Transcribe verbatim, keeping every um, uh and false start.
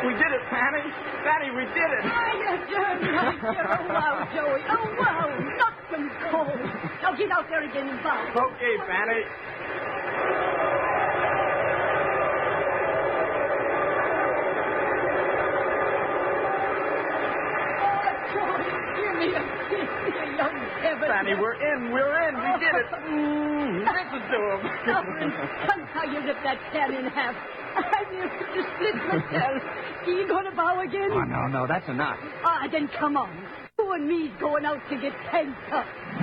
We did it, Fanny. Fanny, we did it. Oh, you darn right. You're a wow, Joey. Oh, wow. Knock them cold. Now get out there again and bounce. Okay, Fanny. Fanny, we're in. We're in. We did it. Mm, listen to him. Somehow you ripped that can in half. I nearly to split myself. Are you going to bow again? Oh, no, no, that's enough. Ah, then come on. You and me's going out to get tanked up.